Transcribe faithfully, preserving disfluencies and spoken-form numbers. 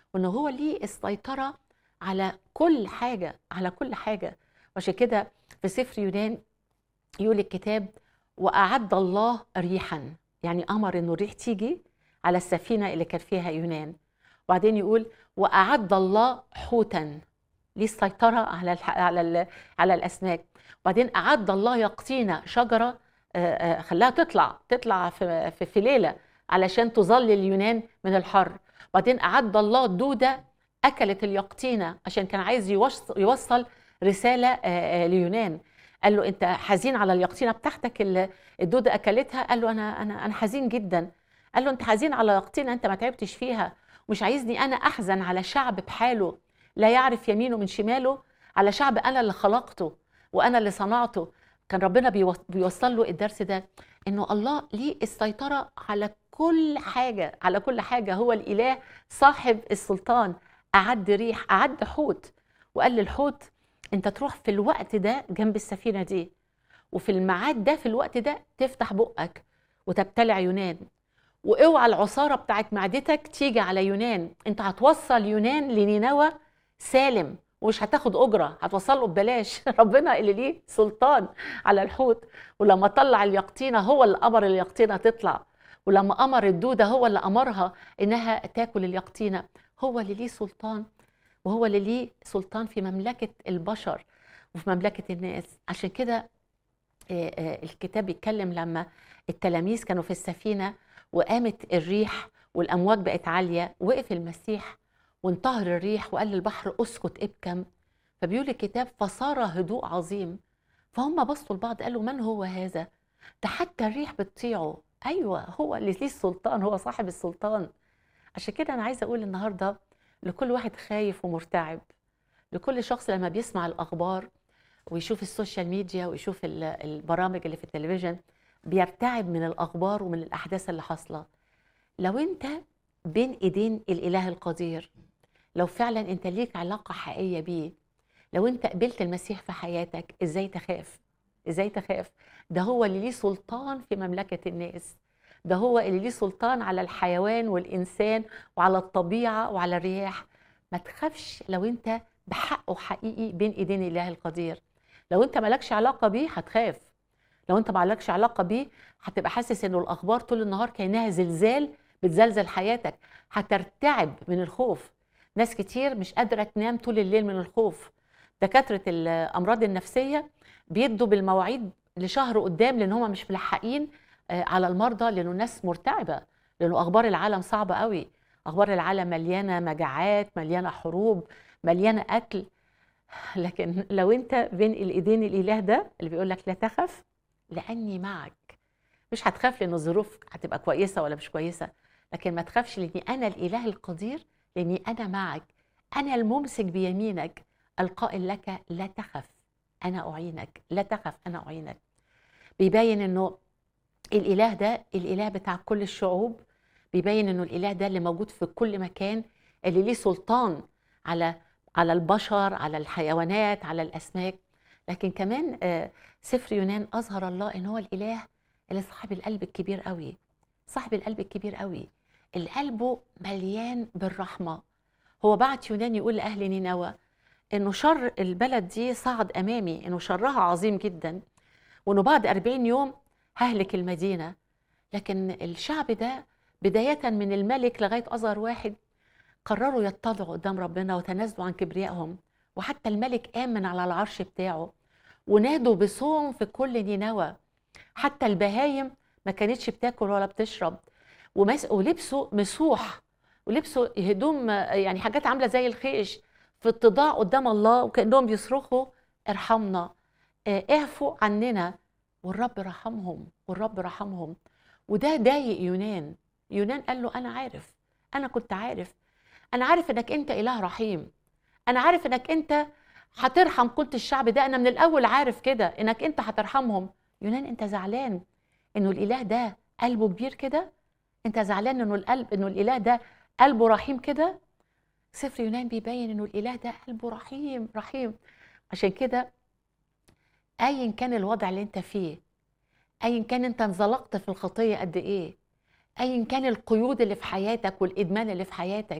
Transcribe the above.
وإن هو ليه السيطرة على كل حاجة، على كل حاجة. وعشان كده في سفر يونان يقول الكتاب: وأعد الله ريحا، يعني أمر إنه الريح تيجي على السفينة اللي كان فيها يونان. وبعدين يقول: وأعد الله حوتا، ليه السيطرة على الح... على ال... على الأسماك. وبعدين أعد الله يقطين شجرة، آه، آه، خلاها تطلع تطلع في في في ليلة علشان تظل اليونان من الحر. وبعدين أعد الله دودة أكلت اليقطينة عشان كان عايز يوص- يوصل رسالة آه، آه، ليونان. قال له: أنت حزين على اليقطينة بتاعتك اللي الدودة أكلتها؟ قال له: أنا أنا أنا حزين جدا. قال له: أنت حزين على يقطينة أنت ما تعبتش فيها، ومش عايزني أنا أحزن على شعب بحاله لا يعرف يمينه من شماله، على شعب أنا اللي خلقته وأنا اللي صنعته. كان ربنا بيو- بيوصل له الدرس ده، إنه الله ليه السيطرة على كل حاجة، على كل حاجة. هو الإله صاحب السلطان. أعد ريح، أعد حوت، وقال للحوت: أنت تروح في الوقت ده جنب السفينة دي، وفي الميعاد ده في الوقت ده تفتح بقك وتبتلع يونان، واوعى العصاره بتاعت معدتك تيجي على يونان. انت هتوصل يونان لنينوى سالم ومش هتاخد اجره، هتوصله ببلاش. ربنا اللي ليه سلطان على الحوت. ولما طلع اليقطينه هو اللي امر اليقطينه تطلع، ولما امر الدوده هو اللي امرها انها تاكل اليقطينه. هو اللي ليه سلطان، وهو اللي ليه سلطان في مملكه البشر وفي مملكه الناس. عشان كده آه، آه، الكتاب بيتكلم لما التلاميذ كانوا في السفينة وقامت الريح والأمواج بقت عالية، وقف المسيح وانتهر الريح وقال للبحر: اسكت ابكم. فبيقول الكتاب: فصار هدوء عظيم. فهم بصوا لبعض قالوا: من هو هذا؟ ده حتى الريح بتطيعه. أيوة، هو اللي ليه السلطان، هو صاحب السلطان. عشان كده أنا عايزة أقول النهاردة لكل واحد خايف ومرتعب، لكل شخص لما بيسمع الأخبار ويشوف السوشيال ميديا ويشوف ال- البرامج اللي في التلفزيون، بيرتعب من الأخبار ومن الأحداث اللي حاصلة. لو أنت بين إيدين الإله القدير، لو فعلا أنت ليك علاقة حقيقية بيه، لو أنت قبلت المسيح في حياتك، إزاي تخاف؟ إزاي تخاف؟ ده هو اللي ليه سلطان في مملكة الناس، ده هو اللي ليه سلطان على الحيوان والإنسان وعلى الطبيعة وعلى الرياح. ما تخافش لو أنت بحقه حقيقي بين إيدين الإله القدير. لو أنت مالكش علاقة بيه هتخاف، لو أنت مالكش علاقة بيه هتبقى حاسس إنه الأخبار طول النهار كأنها زلزال بتزلزل حياتك، هترتعب من الخوف. ناس كتير مش قادرة تنام طول الليل من الخوف. دكاترة الأمراض النفسية بيدوا بالمواعيد لشهر قدام، لأن هم مش ملحقين آه، على المرضى، لأنه الناس مرتعبة، لأنه أخبار العالم صعبة قوي. أخبار العالم مليانة مجاعات، مليانة حروب، مليانة قتل. لكن لو أنت بين الإيدين الإله ده اللي بيقول لك: لا تخف لأني معك. مش هتخاف لأن الظروف هتبقى كويسة ولا مش كويسة، لكن ما تخافش لأني أنا الإله القدير، لأني أنا معك. أنا الممسك بيمينك القائل لك: لا تخف أنا أعينك، لا تخف أنا أعينك. بيبين إنه الإله ده الإله بتاع كل الشعوب، بيبين إنه الإله ده اللي موجود في كل مكان، اللي ليه سلطان على على البشر، على الحيوانات، على الأسماك. لكن كمان آه، سفر يونان أظهر الله إن هو الإله اللي صاحب القلب الكبير قوي، صاحب القلب الكبير قوي، اللي قلبه مليان بالرحمة. هو بعت يونان يقول لأهل نينوى إنه شر البلد دي صعد أمامي، إنه شرها عظيم جدا، وإنه بعد أربعين يوم ههلك المدينة. لكن الشعب ده بداية من الملك لغاية أصغر واحد قرروا يتضعوا قدام ربنا وتنازلوا عن كبريائهم. وحتى الملك قام من على العرش بتاعه ونادوا بصوم في كل نينوى. حتى البهايم ما كانتش بتاكل ولا بتشرب، ومس... ولبسوا مسوح، ولبسوا هدوم آه، يعني حاجات عاملة زي الخيش، في اتضاع قدام الله، وكأنهم بيصرخوا: ارحمنا، آه، اعفوا عننا. والرب رحمهم، والرب رحمهم. وده ضايق يونان. يونان قال له: انا عارف، انا كنت عارف، انا عارف انك انت اله رحيم، انا عارف انك انت هترحم كل الشعب ده، انا من الاول عارف كده انك انت هترحمهم. يونان، انت زعلان انه الاله ده قلبه كبير كده؟ انت زعلان انه القلب انه الاله ده قلبه رحيم كده؟ سفر يونان بيبين انه الاله ده قلبه رحيم رحيم. عشان كده ايا كان الوضع اللي انت فيه، ايا كان انت انزلقت في الخطيه قد ايه، ايا كان القيود اللي في حياتك والادمان اللي في حياتك،